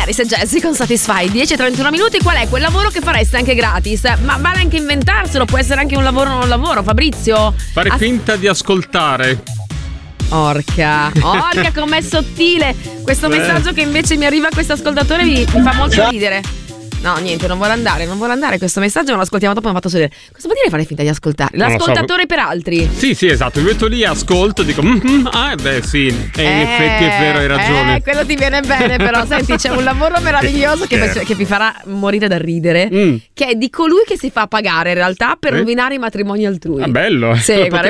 Alice e Jesse con Satisfy, 10:31 minuti. Qual è quel lavoro che fareste anche gratis? Ma vale anche inventarselo, può essere anche un lavoro non lavoro, Fabrizio? Fare finta di ascoltare. Orca, com'è sottile questo messaggio che invece mi arriva a questo ascoltatore, mi fa molto ridere. No, niente, non vuole andare questo messaggio, ma lo ascoltiamo dopo, mi ha fatto sedere. Cosa vuol dire fare finta di ascoltare? L'ascoltatore per altri. Sì, esatto, io metto lì, ascolto, dico sì, e in effetti è vero, hai ragione. Quello ti viene bene, però senti, c'è un lavoro meraviglioso che vi farà morire da ridere, che è di colui che si fa pagare in realtà per rovinare i matrimoni altrui. Bello. Sì, guarda,